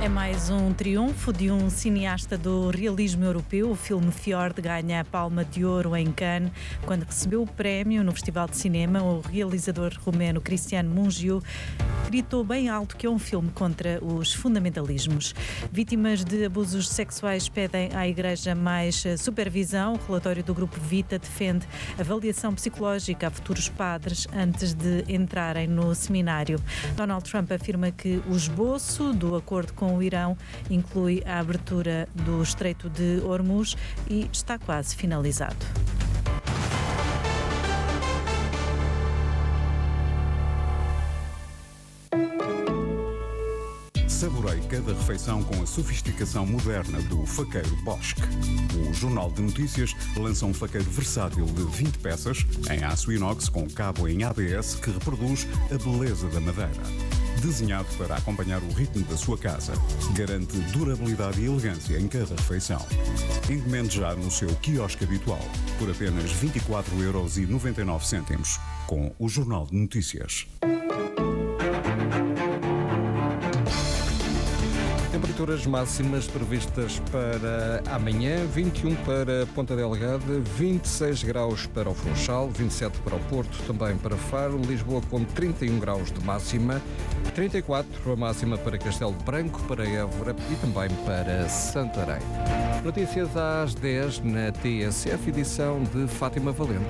É mais um triunfo de um cineasta do realismo europeu. O filme Fjord ganha a Palma de Ouro em Cannes. Quando recebeu o prémio no Festival de Cinema, o realizador romeno Cristian Mungiu gritou bem alto que é um filme contra os fundamentalismos. Vítimas de abusos sexuais pedem à Igreja mais supervisão. O relatório do Grupo Vita defende avaliação psicológica a futuros padres antes de entrarem no seminário. Donald Trump afirma que o esboço do acordo com o Irão inclui a abertura do Estreito de Hormuz e está quase finalizado. Saboreie cada refeição com a sofisticação moderna do faqueiro Bosch. O Jornal de Notícias lança um faqueiro versátil de 20 peças, em aço inox com cabo em ABS que reproduz a beleza da madeira. Desenhado para acompanhar o ritmo da sua casa, garante durabilidade e elegância em cada refeição. Encomende já no seu quiosque habitual, por apenas 24,99€, com o Jornal de Notícias. Temperaturas máximas previstas para amanhã: 21 para Ponta Delgada, 26 graus para o Funchal, 27 para o Porto, também para Faro, Lisboa com 31 graus de máxima, 34 a máxima para Castelo Branco, para Évora e também para Santarém. Notícias às 10 na TSF, edição de Fátima Valente.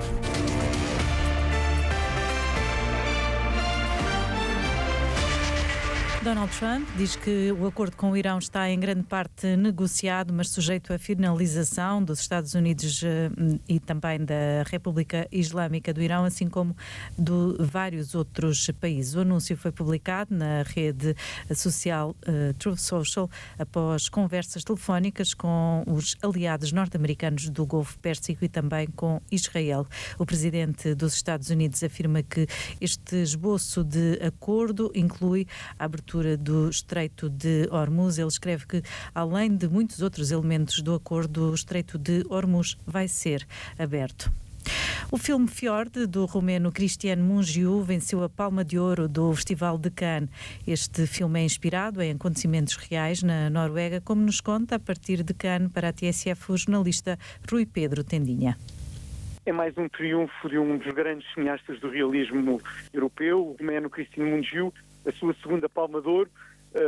Donald Trump diz que o acordo com o Irão está em grande parte negociado, mas sujeito à finalização dos Estados Unidos e também da República Islâmica do Irão, assim como de vários outros países. O anúncio foi publicado na rede social Truth Social após conversas telefónicas com os aliados norte-americanos do Golfo Pérsico e também com Israel. O presidente dos Estados Unidos afirma que este esboço de acordo inclui a abertura do Estreito de Hormuz. Ele escreve que, além de muitos outros elementos do acordo, o Estreito de Hormuz vai ser aberto. O filme Fjord, do romeno Cristian Mungiu, venceu a Palma de Ouro do Festival de Cannes. Este filme é inspirado em acontecimentos reais na Noruega, como nos conta, a partir de Cannes, para a TSF, o jornalista Rui Pedro Tendinha. É mais um triunfo de um dos grandes cineastas do realismo europeu, o romeno Cristian Mungiu, a sua segunda Palma de Ouro,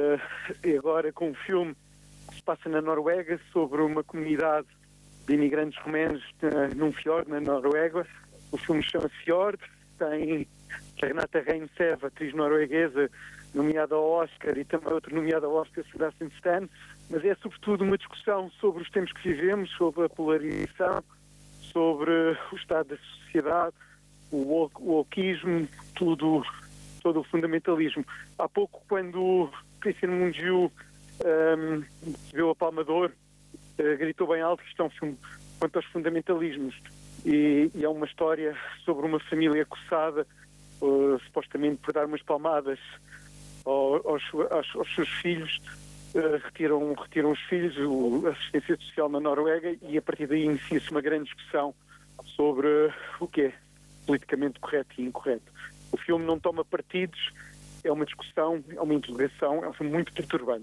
e agora com um filme que se passa na Noruega sobre uma comunidade de imigrantes romenos num fiord na Noruega. O filme chama-se Fjord, tem a Renata Reinsve, atriz norueguesa, nomeada ao Oscar, e também outra nomeada ao Oscar, Sebastian Stan, mas é sobretudo uma discussão sobre os tempos que vivemos, sobre a polarização, sobre o estado da sociedade, o wokeismo, todo o fundamentalismo. Há pouco, quando Cristian Mungiu recebeu a Palma de Ouro, gritou bem alto que isto é um filme quanto aos fundamentalismos, e é uma história sobre uma família acossada, supostamente por dar umas palmadas aos seus filhos. Retiram os filhos, a assistência social na Noruega, e a partir daí inicia-se uma grande discussão sobre o que é politicamente correto e incorreto. O filme não toma partidos, é uma discussão, é uma interrogação, é um filme muito perturbante.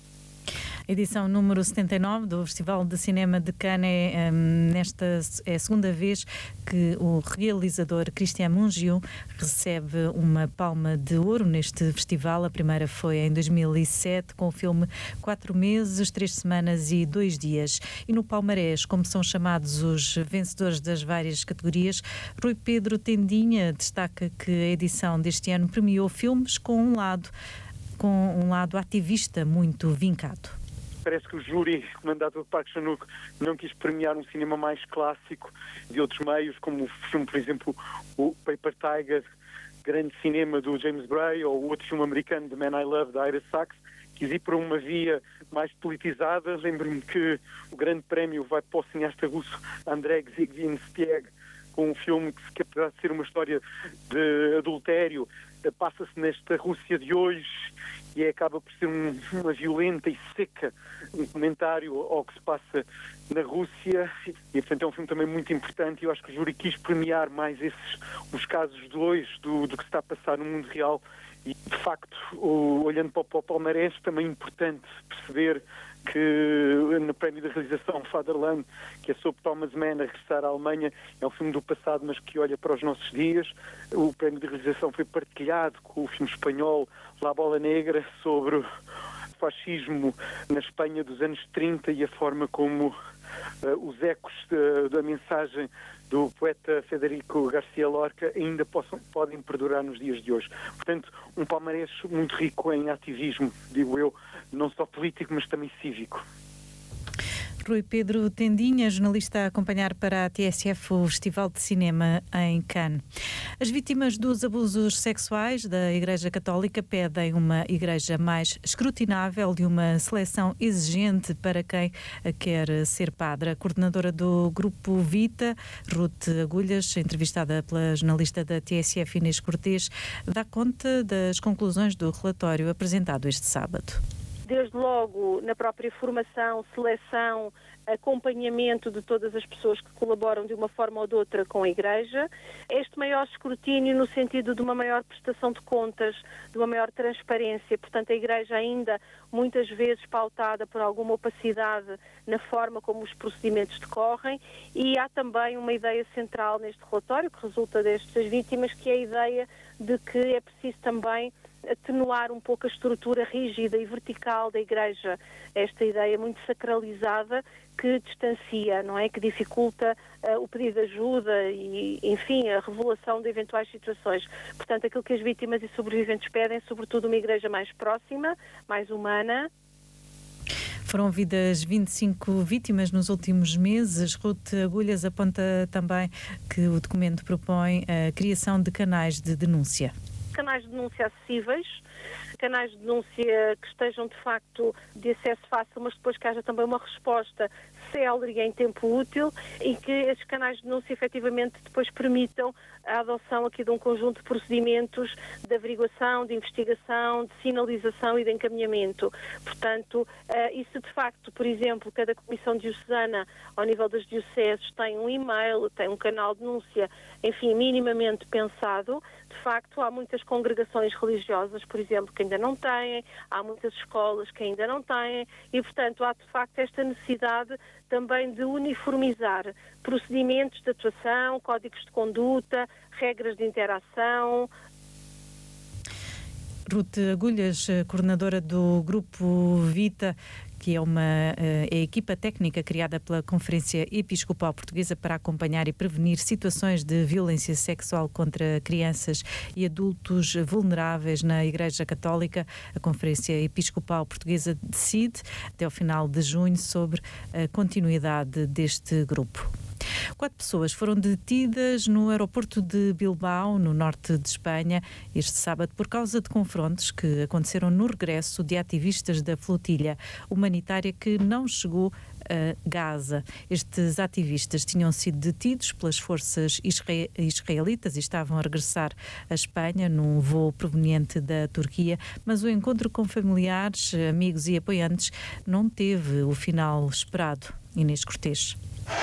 Edição número 79 do Festival de Cinema de Cannes. Esta é a segunda vez que o realizador Cristian Mungiu recebe uma Palma de Ouro neste festival. A primeira foi em 2007 com o filme 4 meses, 3 semanas e 2 dias. E no palmarés, como são chamados os vencedores das várias categorias, Rui Pedro Tendinha destaca que a edição deste ano premiou filmes com um lado ativista muito vincado. Parece que o júri, comandado por Park Chan-wook, não quis premiar um cinema mais clássico de outros meios, como o filme, por exemplo, o Paper Tiger, grande cinema do James Gray, ou o outro filme americano, The Man I Love, da Ira Sachs. Quis ir por uma via mais politizada. Lembro-me que o grande prémio vai para o cineasta russo Andrei Zhigniew, com um filme que, apesar de ser uma história de adultério, passa-se nesta Rússia de hoje e acaba por ser uma violenta e seca um comentário ao que se passa na Rússia, e portanto é um filme também muito importante, e eu acho que o júri quis premiar mais os casos de hoje do que se está a passar no mundo real, E, de facto, olhando para o palmarés, também é importante perceber que no prémio de realização Fatherland, que é sobre Thomas Mann a regressar à Alemanha, é um filme do passado, mas que olha para os nossos dias. O prémio de realização foi partilhado com o filme espanhol La Bola Negra, sobre o fascismo na Espanha dos anos 30 e a forma como os ecos da mensagem do poeta Federico García Lorca ainda podem perdurar nos dias de hoje. Portanto, um palmarés muito rico em ativismo, digo eu, não só político, mas também cívico. Rui Pedro Tendinha, jornalista a acompanhar para a TSF o Festival de Cinema em Cannes. As vítimas dos abusos sexuais da Igreja Católica pedem uma igreja mais escrutinável e uma seleção exigente para quem quer ser padre. A coordenadora do Grupo Vita, Ruth Agulhas, entrevistada pela jornalista da TSF Inês Cortês, dá conta das conclusões do relatório apresentado este sábado. Desde logo na própria formação, seleção, acompanhamento de todas as pessoas que colaboram de uma forma ou de outra com a Igreja, este maior escrutínio no sentido de uma maior prestação de contas, de uma maior transparência, portanto a Igreja ainda muitas vezes pautada por alguma opacidade na forma como os procedimentos decorrem, e há também uma ideia central neste relatório que resulta destas vítimas, que é a ideia de que é preciso também atenuar um pouco a estrutura rígida e vertical da Igreja, esta ideia muito sacralizada que distancia, não é? Que dificulta o pedido de ajuda e, enfim, a revelação de eventuais situações. Portanto, aquilo que as vítimas e sobreviventes pedem é, sobretudo, uma Igreja mais próxima, mais humana. Foram ouvidas 25 vítimas nos últimos meses. Ruth Agulhas aponta também que o documento propõe a criação de canais de denúncia. Canais de denúncia acessíveis, canais de denúncia que estejam de facto de acesso fácil, mas depois que haja também uma resposta célere e em tempo útil, e que esses canais de denúncia efetivamente depois permitam a adoção aqui de um conjunto de procedimentos de averiguação, de investigação, de sinalização e de encaminhamento. Portanto, isso de facto, por exemplo, cada comissão diocesana ao nível das dioceses tem um e-mail, tem um canal de denúncia, enfim, minimamente pensado. De facto, há muitas congregações religiosas, por exemplo, que ainda não têm, há muitas escolas que ainda não têm, e, portanto, há de facto esta necessidade também de uniformizar procedimentos de atuação, códigos de conduta, regras de interação. Ruth Agulhas, coordenadora do Grupo Vita, que é a equipa técnica criada pela Conferência Episcopal Portuguesa para acompanhar e prevenir situações de violência sexual contra crianças e adultos vulneráveis na Igreja Católica. A Conferência Episcopal Portuguesa decide até ao final de junho sobre a continuidade deste grupo. 4 pessoas foram detidas no aeroporto de Bilbao, no norte de Espanha, este sábado por causa de confrontos que aconteceram no regresso de ativistas da flotilha humanitária que não chegou a Gaza. Estes ativistas tinham sido detidos pelas forças israelitas e estavam a regressar à Espanha num voo proveniente da Turquia, mas o encontro com familiares, amigos e apoiantes não teve o final esperado. Inês Cortês.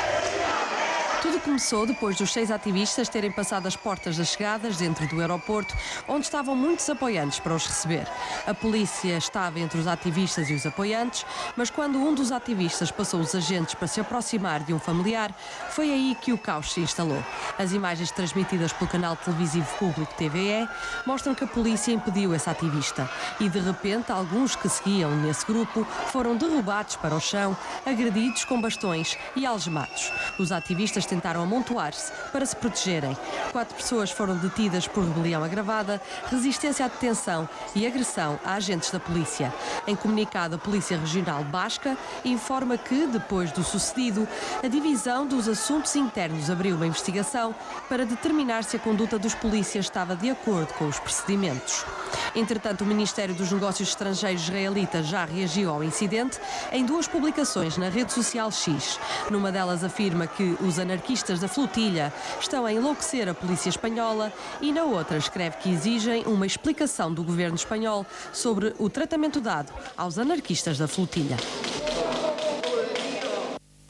Tudo começou depois dos 6 ativistas terem passado as portas das chegadas dentro do aeroporto, onde estavam muitos apoiantes para os receber. A polícia estava entre os ativistas e os apoiantes, mas quando um dos ativistas passou os agentes para se aproximar de um familiar, foi aí que o caos se instalou. As imagens transmitidas pelo canal televisivo público TVE mostram que a polícia impediu esse ativista e, de repente, alguns que seguiam nesse grupo foram derrubados para o chão, agredidos com bastões e algemados. Os ativistas tentaram amontoar-se para se protegerem. 4 pessoas foram detidas por rebelião agravada, resistência à detenção e agressão a agentes da polícia. Em comunicado, a Polícia Regional Basca informa que, depois do sucedido, a Divisão dos Assuntos Internos abriu uma investigação para determinar se a conduta dos polícias estava de acordo com os procedimentos. Entretanto, o Ministério dos Negócios Estrangeiros israelita já reagiu ao incidente em 2 publicações na rede social X. Numa delas afirma que os anarquistas da flotilha estão a enlouquecer a polícia espanhola e na outra escreve que exigem uma explicação do governo espanhol sobre o tratamento dado aos anarquistas da flotilha.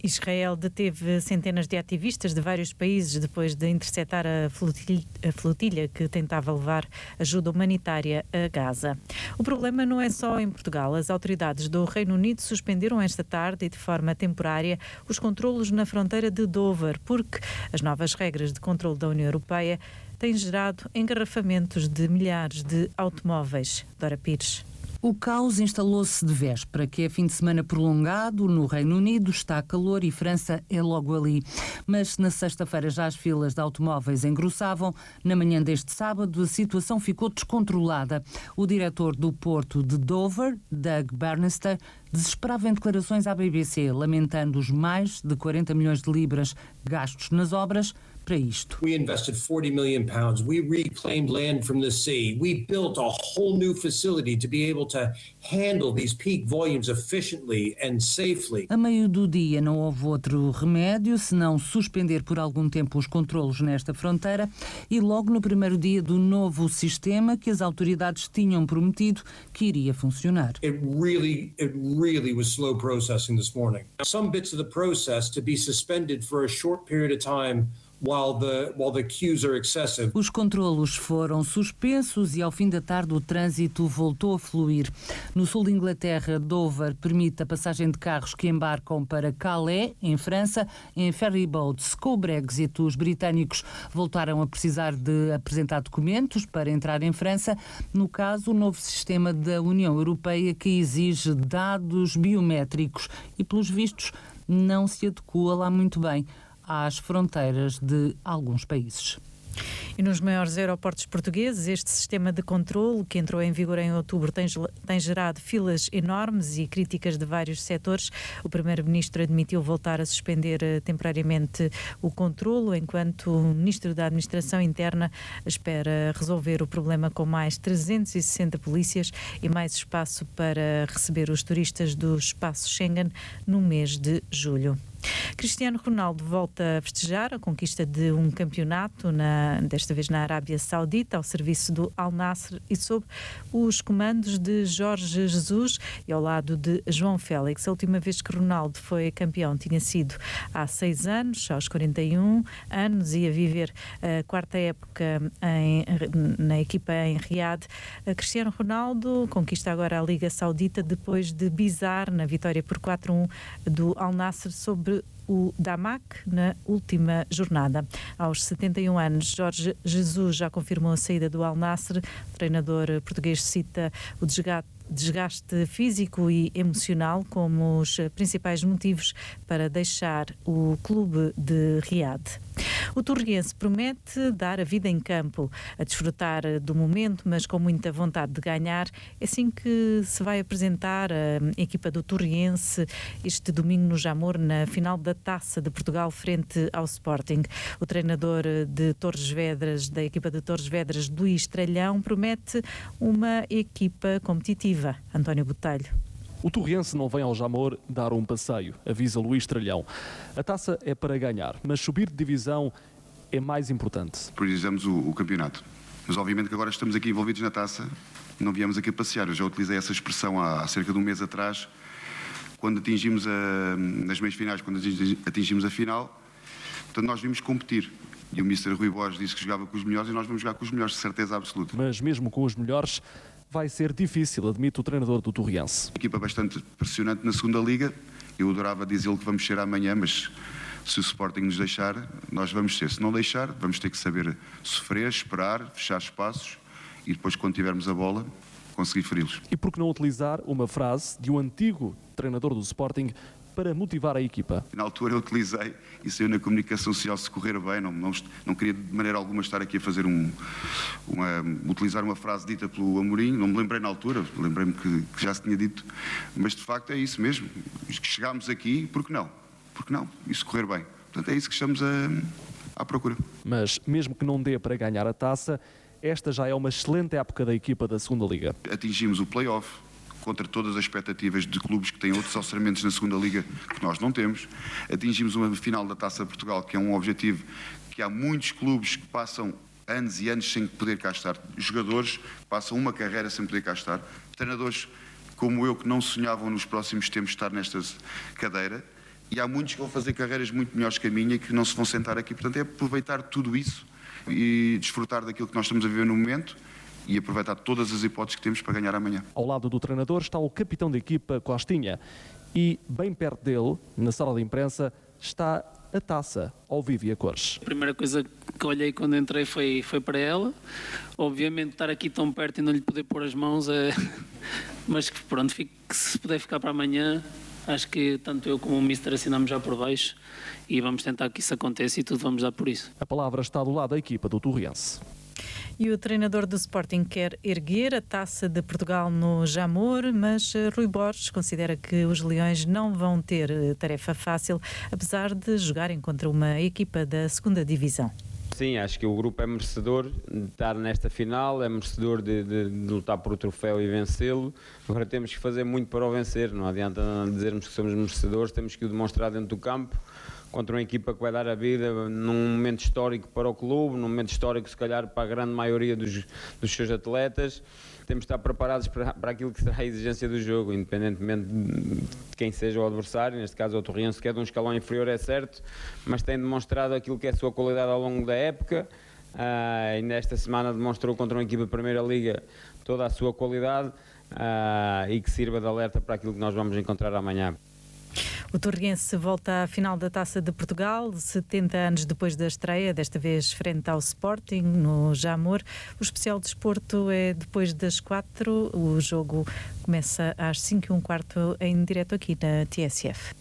Israel deteve centenas de ativistas de vários países depois de interceptar a flotilha que tentava levar ajuda humanitária a Gaza. O problema não é só em Portugal. As autoridades do Reino Unido suspenderam esta tarde e de forma temporária os controlos na fronteira de Dover, porque as novas regras de controle da União Europeia têm gerado engarrafamentos de milhares de automóveis. Dora Pires. O caos instalou-se de véspera, que é fim de semana prolongado. No Reino Unido está calor e França é logo ali. Mas na sexta-feira já as filas de automóveis engrossavam. Na manhã deste sábado a situação ficou descontrolada. O diretor do porto de Dover, Doug Bannister, desesperava em declarações à BBC, lamentando os mais de 40 milhões de libras gastos nas obras para isto. We invested 40 million pounds. We reclaimed land from the sea. We built a whole new facility to be able to handle these peak volumes efficiently and safely. A meio do dia não houve outro remédio senão suspender por algum tempo os controlos nesta fronteira e logo no primeiro dia do novo sistema que as autoridades tinham prometido que iria funcionar. It really was slow processing this morning. Some bits of the process to be suspended for a short period of time while the queues are excessive. Os controlos foram suspensos e ao fim da tarde o trânsito voltou a fluir. No sul de Inglaterra, Dover permite a passagem de carros que embarcam para Calais, em França, em ferryboats. Com o Brexit, os britânicos voltaram a precisar de apresentar documentos para entrar em França. No caso, o novo sistema da União Europeia que exige dados biométricos e, pelos vistos, não se adequa lá muito bem às fronteiras de alguns países. E nos maiores aeroportos portugueses, este sistema de controle, que entrou em vigor em outubro, tem gerado filas enormes e críticas de vários setores. O Primeiro-Ministro admitiu voltar a suspender temporariamente o controlo, enquanto o Ministro da Administração Interna espera resolver o problema com mais 360 polícias e mais espaço para receber os turistas do espaço Schengen no mês de julho. Cristiano Ronaldo volta a festejar a conquista de um campeonato, desta vez na Arábia Saudita, ao serviço do Al Nassr e sob os comandos de Jorge Jesus e ao lado de João Félix. A última vez que Ronaldo foi campeão tinha sido há 6 anos, aos 41 anos, e a viver a quarta época na equipa em Riad. Cristiano Ronaldo conquista agora a Liga Saudita depois de bizar na vitória por 4-1 do Al Nassr sobre o Damak na última jornada. Aos 71 anos, Jorge Jesus já confirmou a saída do Al Nassr. O treinador português cita o desgaste físico e emocional como os principais motivos para deixar o clube de Riad. O torriense promete dar a vida em campo, a desfrutar do momento, mas com muita vontade de ganhar. É assim que se vai apresentar a equipa do Torriense este domingo no Jamor, na final da Taça de Portugal, frente ao Sporting. O treinador de Torres Vedras, da equipa de Torres Vedras, Luís Tralhão, promete uma equipa competitiva. António Botelho. O Torriense não vem ao Jamor dar um passeio, avisa Luís Tralhão. A taça é para ganhar, mas subir de divisão é mais importante. Priorizamos o campeonato. Mas obviamente que agora estamos aqui envolvidos na taça, não viemos aqui passear. Eu já utilizei essa expressão há cerca de um mês atrás, quando atingimos nas meias finais, quando atingimos a final. Portanto, nós vimos competir. E o Mr. Rui Borges disse que jogava com os melhores e nós vamos jogar com os melhores, de certeza absoluta. Mas mesmo com os melhores, vai ser difícil, admite o treinador do Torriense. Equipa bastante pressionante na segunda liga. Eu adorava dizer-lhe que vamos ser amanhã, mas se o Sporting nos deixar, nós vamos ser. Se não deixar, vamos ter que saber sofrer, esperar, fechar espaços e depois, quando tivermos a bola, conseguir feri-los. E por que não utilizar uma frase de um antigo treinador do Sporting para motivar a equipa? Na altura eu utilizei, e saiu na comunicação social, se correr bem, não queria de maneira alguma estar aqui a fazer utilizar uma frase dita pelo Amorim, não me lembrei na altura, lembrei-me que já se tinha dito, mas de facto é isso mesmo, chegámos aqui, por que não? Porque não? Isso correr bem. Portanto é isso que estamos à procura. Mas mesmo que não dê para ganhar a taça, esta já é uma excelente época da equipa da segunda liga. Atingimos o play-off, contra todas as expectativas de clubes que têm outros orçamentos na segunda liga que nós não temos. Atingimos uma final da Taça de Portugal, que é um objetivo que há muitos clubes que passam anos e anos sem poder cá estar. Jogadores que passam uma carreira sem poder cá estar. Treinadores como eu que não sonhavam nos próximos tempos estar nesta cadeira. e há muitos que vão fazer carreiras muito melhores que a minha e que não se vão sentar aqui. Portanto, é aproveitar tudo isso e desfrutar daquilo que nós estamos a viver no momento e aproveitar todas as hipóteses que temos para ganhar amanhã. Ao lado do treinador está o capitão da equipa, Costinha, e bem perto dele, na sala de imprensa, está a taça ao vivo e a cores. A primeira coisa que olhei quando entrei foi para ela. Obviamente estar aqui tão perto e não lhe poder pôr as mãos mas pronto, se puder ficar para amanhã, acho que tanto eu como o Mister assinamos já por baixo e vamos tentar que isso aconteça e tudo vamos dar por isso. A palavra está do lado da equipa do Torriense. E o treinador do Sporting quer erguer a Taça de Portugal no Jamor, mas Rui Borges considera que os Leões não vão ter tarefa fácil, apesar de jogarem contra uma equipa da 2ª Divisão. Sim, acho que o grupo é merecedor de estar nesta final, é merecedor de lutar por o troféu e vencê-lo. Agora temos que fazer muito para o vencer, não adianta dizermos que somos merecedores, temos que o demonstrar dentro do campo, contra uma equipa que vai dar a vida num momento histórico para o clube, num momento histórico se calhar para a grande maioria dos seus atletas. Temos de estar preparados para aquilo que será a exigência do jogo, independentemente de quem seja o adversário. Neste caso o Torriense, que é de um escalão inferior, é certo, mas tem demonstrado aquilo que é a sua qualidade ao longo da época. Ainda esta semana demonstrou contra uma equipa de Primeira Liga toda a sua qualidade e que sirva de alerta para aquilo que nós vamos encontrar amanhã. O Torriense volta à final da Taça de Portugal, 70 anos depois da estreia, desta vez frente ao Sporting, no Jamor. O especial desporto é depois das 4, o jogo começa às 5:15 em direto aqui na TSF.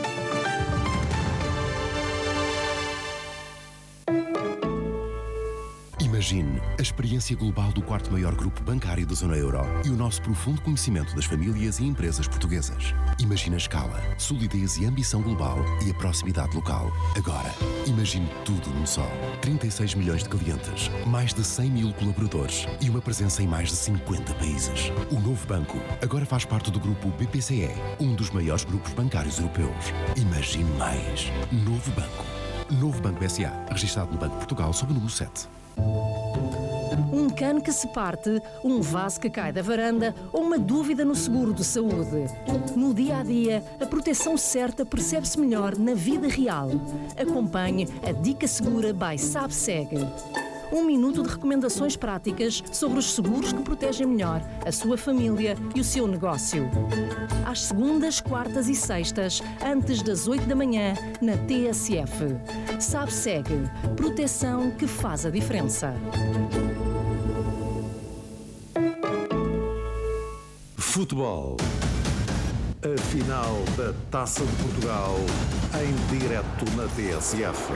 Imagine a experiência global do 4º maior grupo bancário da zona euro e o nosso profundo conhecimento das famílias e empresas portuguesas. Imagine a escala, solidez e ambição global e a proximidade local. Agora, imagine tudo num só. 36 milhões de clientes, mais de 100 mil colaboradores e uma presença em mais de 50 países. O novo banco agora faz parte do grupo BPCE, um dos maiores grupos bancários europeus. Imagine mais. Novo banco. Novo Banco SA, registado no Banco de Portugal sob o número 7. Um cano que se parte, um vaso que cai da varanda ou uma dúvida no seguro de saúde. No dia a dia, a proteção certa percebe-se melhor na vida real. Acompanhe a Dica Segura by SABSEG. 1 minuto de recomendações práticas sobre os seguros que protegem melhor a sua família e o seu negócio. Às segundas, quartas e sextas, antes das 8 da manhã, na TSF. SABSEG. Proteção que faz a diferença. Futebol. A final da Taça de Portugal em direto na TSF.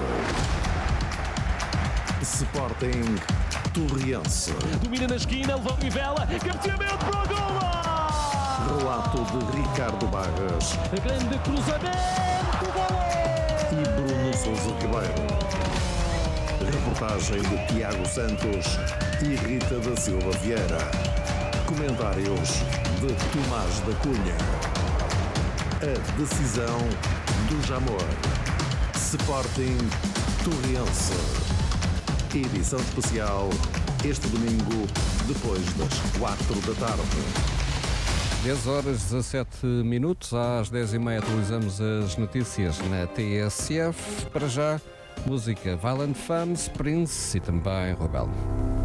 Sporting Torriense. Domina na esquina, levou Rivela, cabeceamento para o gol! Relato de Ricardo Barras. A grande cruzamento, gol! E Bruno Sousa Ribeiro. Reportagem de Tiago Santos e Rita da Silva Vieira. Comentários de Tomás da Cunha. A decisão do Jamor. Sporting Torriense. Edição especial este domingo, depois das 4 da tarde. 10h17, às 10h30 atualizamos as notícias na TSF. Para já, música Violent Femmes, Prince e também Rebelde.